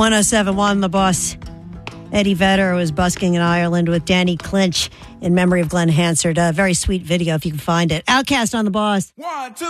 107.1 The Boss. Eddie Vedder was busking in Ireland with Danny Clinch in memory of Glenn Hansard. A very sweet video if you can find it. Outcast on The Boss. 1, 2.